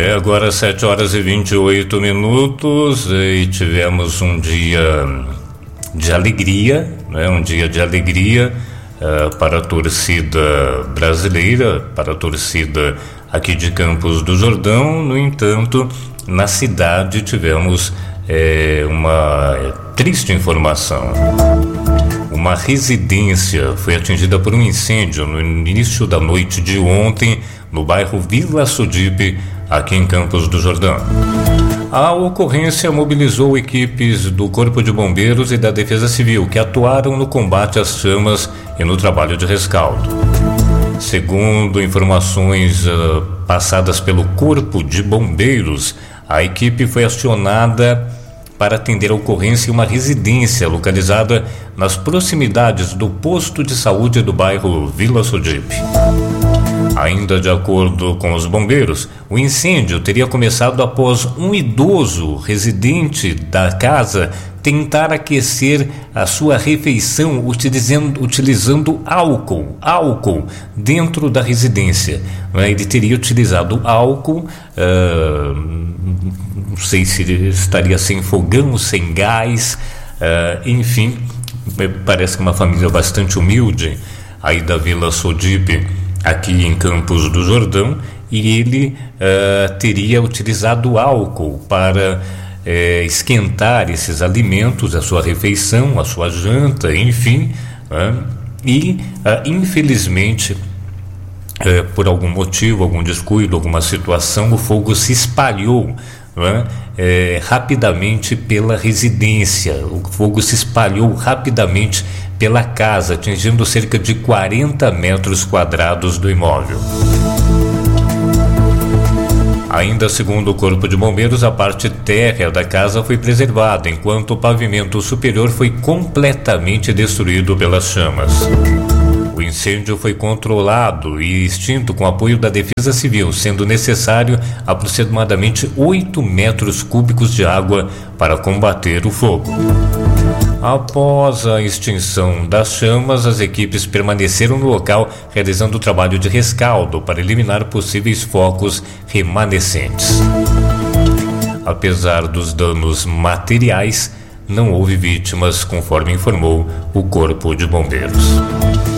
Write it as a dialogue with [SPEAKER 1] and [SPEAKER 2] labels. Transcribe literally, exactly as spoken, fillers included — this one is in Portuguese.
[SPEAKER 1] É agora sete horas e vinte e oito minutos e tivemos um dia de alegria, né? Um dia de alegria uh, para a torcida brasileira, para a torcida aqui de Campos do Jordão. No entanto, na cidade tivemos eh, uma triste informação. Uma residência foi atingida por um incêndio no início da noite de ontem no bairro Vila Sodipe, aqui em Campos do Jordão. A ocorrência mobilizou equipes do Corpo de Bombeiros e da Defesa Civil, que atuaram no combate às chamas e no trabalho de rescaldo. Segundo informações uh, passadas pelo Corpo de Bombeiros, a equipe foi acionada para atender a ocorrência em uma residência localizada nas proximidades do posto de saúde do bairro Vila Sodipe. Ainda de acordo com os bombeiros, o incêndio teria começado após um idoso residente da casa tentar aquecer a sua refeição utilizando, utilizando álcool, álcool dentro da residência. Ele teria utilizado álcool, uh, não sei se estaria sem fogão, sem gás, uh, enfim, parece que uma família bastante humilde aí da Vila Sodipe, aqui em Campos do Jordão, e ele uh, teria utilizado álcool para uh, esquentar esses alimentos, a sua refeição, a sua janta, enfim, uh, e uh, infelizmente, uh, por algum motivo, algum descuido, alguma situação, o fogo se espalhou uh, uh, rapidamente pela residência, o fogo se espalhou rapidamente pela casa, atingindo cerca de quarenta metros quadrados do imóvel. Ainda segundo o Corpo de Bombeiros, a parte térrea da casa foi preservada, enquanto o pavimento superior foi completamente destruído pelas chamas. O incêndio foi controlado e extinto com apoio da Defesa Civil, sendo necessário aproximadamente oito metros cúbicos de água para combater o fogo. Após a extinção das chamas, as equipes permaneceram no local realizando o trabalho de rescaldo para eliminar possíveis focos remanescentes. Apesar dos danos materiais, não houve vítimas, conforme informou o Corpo de Bombeiros.